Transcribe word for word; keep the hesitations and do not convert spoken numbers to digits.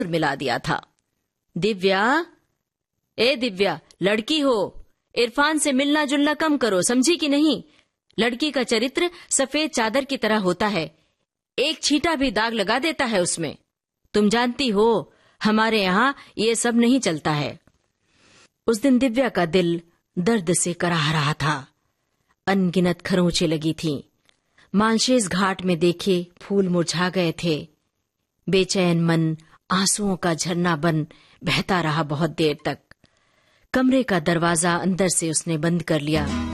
मिला दिया था। दिव्या, ए दिव्या, लड़की हो, इरफान से मिलना जुलना कम करो, समझी कि नहीं? लड़की का चरित्र सफेद चादर की तरह होता है, एक छींटा भी दाग लगा देता है उसमें। तुम जानती हो, हमारे यहाँ ये सब नहीं चलता है। उस दिन दिव्या का दिल दर्द से कराह रहा था। अनगिनत खरोंचें लगी थीं। मालशेज घाट में देखे फूल मुरझा गए थे। बेचैन मन आंसुओं का झरना बन बहता रहा बहुत देर तक। कमरे का दरवाजा अंदर से उसने बंद कर लिया।